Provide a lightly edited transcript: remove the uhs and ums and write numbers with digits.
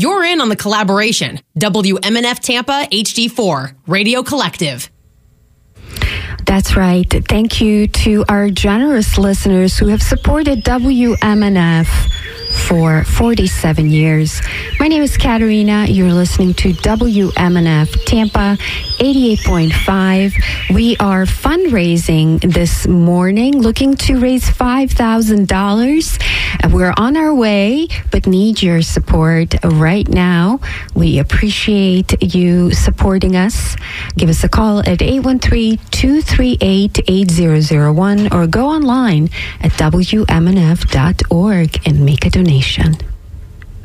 You're in on the collaboration. WMNF Tampa HD4 Radio Collective. That's right. Thank you to our generous listeners who have supported WMNF for 47 years. My name is Katerina. You're listening to WMNF Tampa 88.5. We are fundraising this morning, looking to raise $5,000. We're on our way, but need your support right now. We appreciate you supporting us. Give us a call at 813-238-8001 or go online at WMNF.org and make a donation.